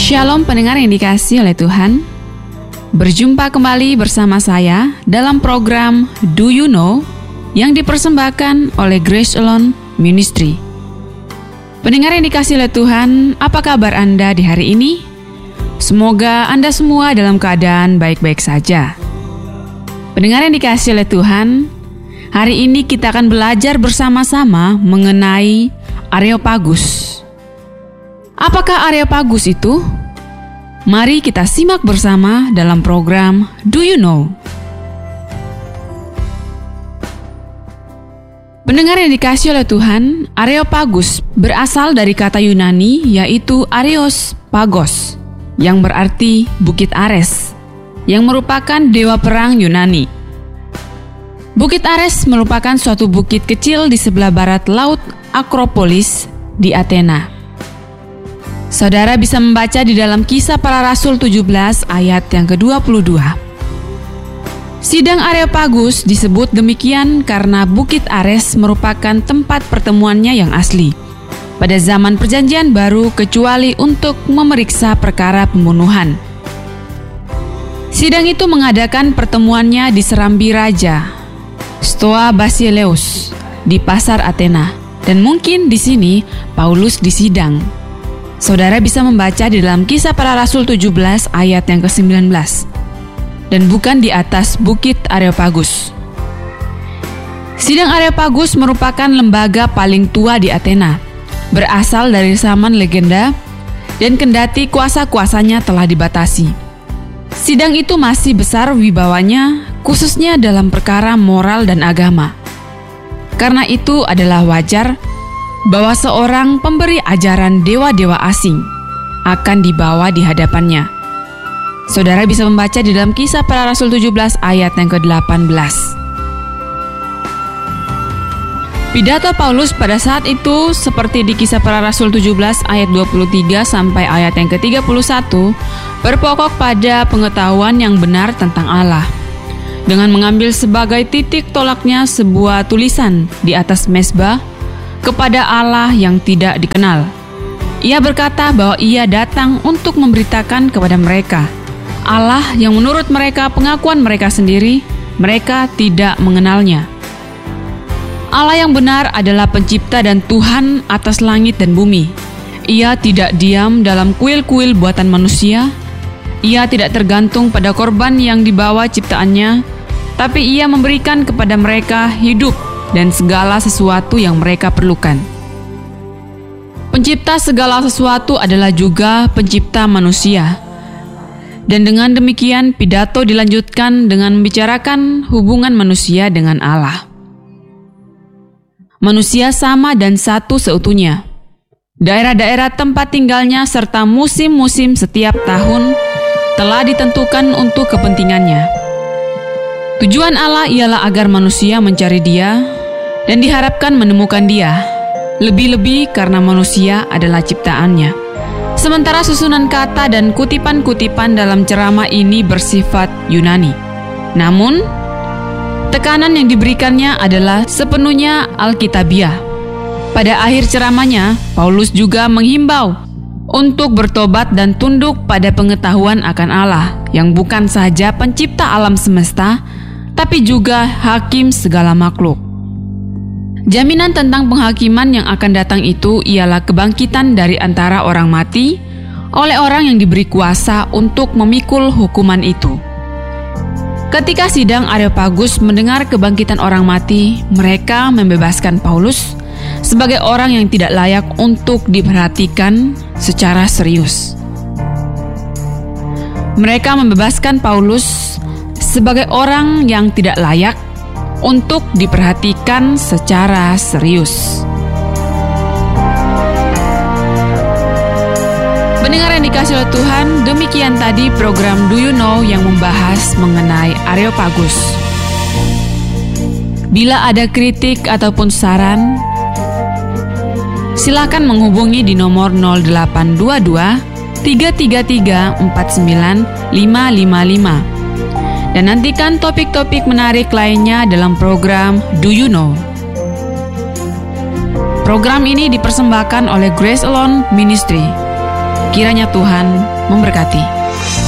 Shalom pendengar yang dikasihi oleh Tuhan. Berjumpa kembali bersama saya dalam program Do You Know yang dipersembahkan oleh Grace Alone Ministry. Pendengar yang dikasihi oleh Tuhan, apa kabar Anda di hari ini? Semoga Anda semua dalam keadaan baik-baik saja. Pendengar yang dikasihi oleh Tuhan, hari ini kita akan belajar bersama-sama mengenai Areopagus. Apakah Areopagus itu? Mari kita simak bersama dalam program Do You Know. Pendengar yang dikasihi oleh Tuhan, Areopagus berasal dari kata Yunani yaitu Areos Pagos, yang berarti Bukit Ares, yang merupakan dewa perang Yunani. Bukit Ares merupakan suatu bukit kecil di sebelah barat laut Akropolis di Athena. Saudara bisa membaca di dalam Kisah Para Rasul 17 ayat yang ke-22. Sidang Areopagus disebut demikian karena Bukit Ares merupakan tempat pertemuannya yang asli pada zaman Perjanjian Baru kecuali untuk memeriksa perkara pembunuhan. Sidang itu mengadakan pertemuannya di Serambi Raja, Stoa Basileus, di Pasar Athena, dan mungkin di sini Paulus disidang. Saudara bisa membaca di dalam Kisah Para Rasul 17 ayat yang ke-19. Dan bukan di atas Bukit Areopagus. Sidang Areopagus merupakan lembaga paling tua di Athena, berasal dari zaman legenda, dan kendati kuasa-kuasanya telah dibatasi. Sidang itu masih besar wibawanya, khususnya dalam perkara moral dan agama. Karena itu adalah wajar bahwa seorang pemberi ajaran dewa-dewa asing akan dibawa di hadapannya. Saudara bisa membaca di dalam Kisah Para Rasul 17 ayat yang ke-18. Pidato Paulus pada saat itu seperti di Kisah Para Rasul 17 ayat 23 sampai ayat yang ke-31 berpokok pada pengetahuan yang benar tentang Allah. Dengan mengambil sebagai titik tolaknya sebuah tulisan di atas mezbah kepada Allah yang tidak dikenal. Ia berkata bahwa ia datang untuk memberitakan kepada mereka Allah yang menurut mereka pengakuan mereka sendiri, mereka tidak mengenalnya. Allah yang benar adalah pencipta dan Tuhan atas langit dan bumi. Ia tidak diam dalam kuil-kuil buatan manusia. Ia tidak tergantung pada korban yang dibawa ciptaannya, tapi ia memberikan kepada mereka hidup dan segala sesuatu yang mereka perlukan. Pencipta segala sesuatu adalah juga pencipta manusia. Dan dengan demikian pidato dilanjutkan dengan membicarakan hubungan manusia dengan Allah. Manusia sama dan satu seutuhnya. Daerah-daerah tempat tinggalnya serta musim-musim setiap tahun telah ditentukan untuk kepentingannya. Tujuan Allah ialah agar manusia mencari Dia dan diharapkan menemukan Dia, lebih-lebih karena manusia adalah ciptaannya. Sementara susunan kata dan kutipan-kutipan dalam ceramah ini bersifat Yunani. Namun, tekanan yang diberikannya adalah sepenuhnya Alkitabiah. Pada akhir ceramahnya, Paulus juga menghimbau untuk bertobat dan tunduk pada pengetahuan akan Allah, yang bukan saja pencipta alam semesta, tapi juga hakim segala makhluk. Jaminan tentang penghakiman yang akan datang itu ialah kebangkitan dari antara orang mati oleh orang yang diberi kuasa untuk memikul hukuman itu. Ketika sidang Areopagus mendengar kebangkitan orang mati, mereka membebaskan Paulus sebagai orang yang tidak layak untuk diperhatikan secara serius. Mereka membebaskan Paulus sebagai orang yang tidak layak untuk diperhatikan secara serius. Pendengar yang dikasihi oleh Tuhan, demikian tadi program Do You Know yang membahas mengenai Areopagus. Bila ada kritik ataupun saran, silakan menghubungi di nomor 0822 333 49 555. Dan nantikan topik-topik menarik lainnya dalam program Do You Know. Program ini dipersembahkan oleh Grace Alone Ministry. Kiranya Tuhan memberkati.